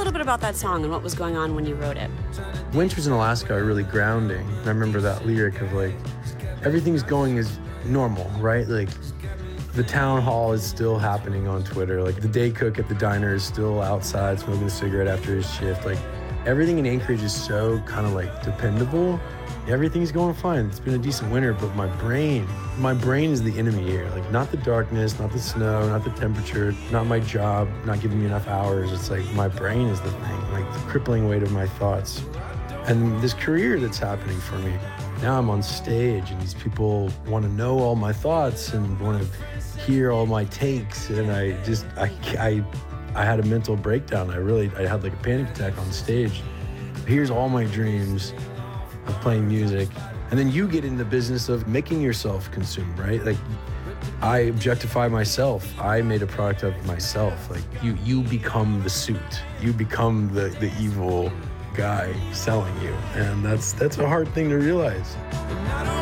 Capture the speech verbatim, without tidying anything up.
little bit about that song and what was going on when you wrote it. Winters in Alaska are really grounding. I remember that lyric of like, everything's going as normal, right? Like, the town hall is still happening on Twitter. Like, the day cook at the diner is still outside smoking a cigarette after his shift. Like, everything in Anchorage is so kind of like dependable. Everything's going fine. It's been a decent winter, but my brain, my brain is the enemy here. Like, not the darkness, not the snow, not the temperature, not my job, not giving me enough hours. It's like my brain is the thing, like the crippling weight of my thoughts. And this career that's happening for me. Now I'm on stage and these people want to know all my thoughts and want to hear all my takes. And I just, I, I, I had a mental breakdown. I really, I had like a panic attack on stage. Here's all my dreams of playing music. And then you get in the business of making yourself consumed, right? Like, I objectify myself. I made a product of myself. Like, you, you become the suit. You become the, the evil guy selling you. And that's, that's a hard thing to realize.